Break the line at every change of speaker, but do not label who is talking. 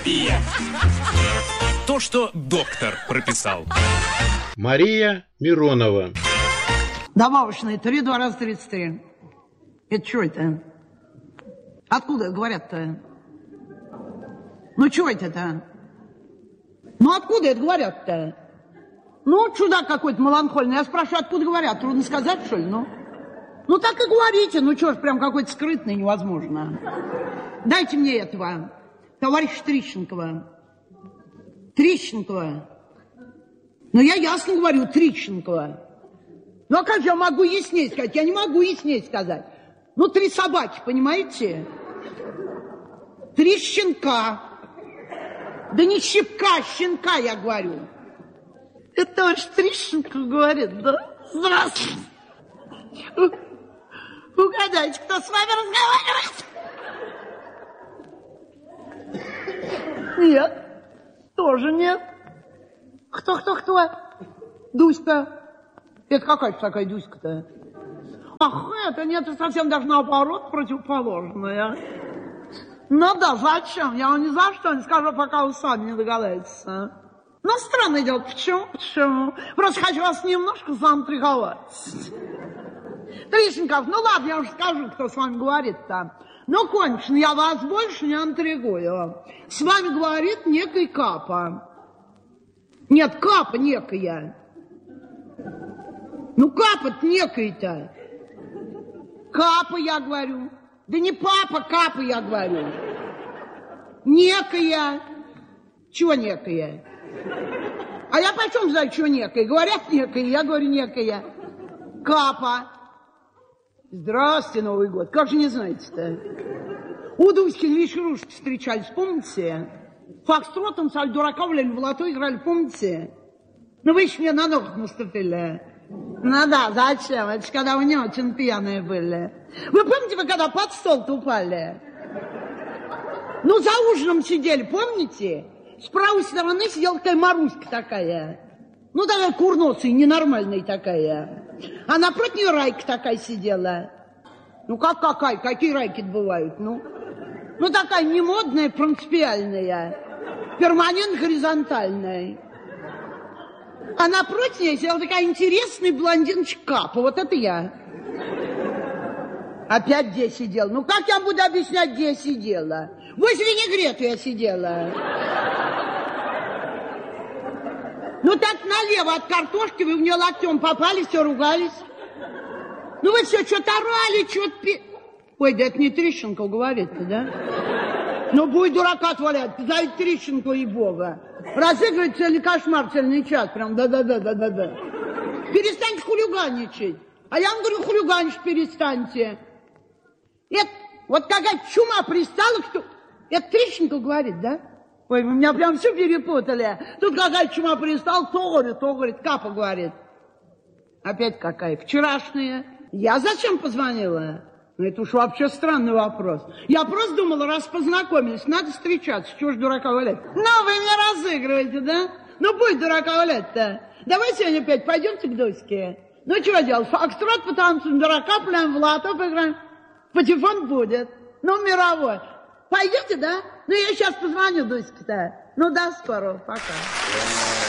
Терапия. То, что доктор прописал.
Мария Миронова.
Добавочные 3, 2 раза 33. Это что это? Откуда говорят-то? Ну, что это-то? Ну, откуда это говорят-то? Ну, чудак какой-то маланхольный. Я спрашиваю, откуда говорят? Трудно сказать, что ли? Ну, так и говорите. Ну, что ж, прям какой-то скрытный невозможно. Дайте мне этого. Товарищ Трищенкова. Трищенкова. Ну, я ясно говорю, Трищенкова. Ну, а как же я могу яснее сказать? Я не могу яснее сказать. Ну, 3 собаки, понимаете? 3 щенка. Да не щепка, щенка, я говорю. Это товарищ Трищенков говорит, да? Здравствуйте. Угадайте, кто с вами разговаривает? Нет, тоже нет. Кто? Дуська. Это какая-то такая Дуська-то? Ах, это нет, это совсем даже наоборот противоположное. Ну да, зачем? Я вам ни за что не скажу, пока вы сами не догадаетесь. Ну, странное дело. Почему? Просто хочу вас немножко заинтриговать. Трищенков, ну ладно, я уже скажу, кто с вами говорит-то. Ну, кончено, я вас больше не интригую. С вами говорит некий Капа. Нет, Капа некая. Ну, Капа-то некий-то. Капа, я говорю. Да не папа, Капа, я говорю. Некая. Чего некая? А я почем знаю, что некая? Говорят некая, я говорю некая. Капа. Здравствуйте, Новый год. Как же не знаете-то? У Дуськи Вишерушки встречались, помните? Фокстротом с дурака в лото играли, помните? Ну вы еще мне на ногах наступили. Ну да, зачем? Это же когда вы не очень пьяные были. Вы помните, вы когда под стол-то упали? Ну, за ужином сидели, помните? С правой стороны сидела такая Маруська такая. Ну, такая курносая, ненормальная такая. А напротив нее Райка такая сидела. Ну, как какая? Какие Райки-то бывают? Ну, такая немодная, принципиальная. Перманент горизонтальная. А напротив нее сидела такая интересная блондиночка Капа. Вот это я. Опять где сидела? Ну, как я буду объяснять, где я сидела? Возле винегрету я сидела. Ну, так налево от картошки вы в нее локтем попали, все ругались. Ну, вы все что-то орали, что-то... Ой, да это не Трищенков говорит-то, да? Ну, будет дурака отвалять, позови Трищенкова и Бога. Разыгрывать целый кошмар, цельный час, прям да-да-да. Перестаньте хулиганничать. А я вам говорю, хулиганить перестаньте. Это, вот какая чума пристала, кто... Это Трищенков говорит, да? Ой, вы меня прям все перепутали. Тут какая чума пристала, то говорит, Капа говорит. Опять какая? Вчерашняя. Я зачем позвонила? Ну, это уж вообще странный вопрос. Я просто думала, раз познакомились, надо встречаться. Чего ж дурака валять? Ну, вы меня разыгрываете, да? Ну, будь дурака валять-то. Давай сегодня опять пойдемте к Дуське. Ну, чего делать? Фокстрот потанцуем, дурака пляем, в лото поиграем. Патефон будет. Ну, мировой. Пойдете, да? Ну, я сейчас позвоню Дуське-то. Ну, до скорого. Пока.